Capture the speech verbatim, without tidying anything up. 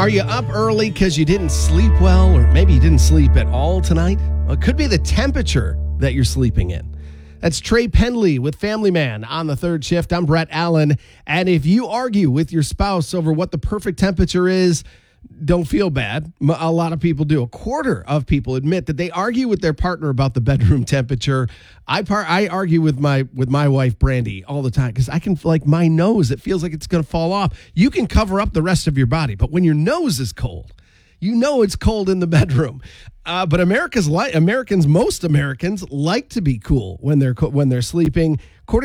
Are you up early because you didn't sleep well, or maybe you didn't sleep at all tonight? Well, it could be the temperature that you're sleeping in. That's Trey Pendley with Family Man on the third shift. I'm Brett Allen. And if you argue with your spouse over what the perfect temperature is, don't feel bad. A lot of people do. A quarter of people admit that they argue with their partner about the bedroom temperature. I par- I argue with my with my wife, Brandy, all the time because I can, like, my nose, it feels like it's going to fall off. You can cover up the rest of your body, but when your nose is cold, you know it's cold in the bedroom. Uh, but America's li- Americans, most Americans like to be cool when they're co- when they're sleeping. According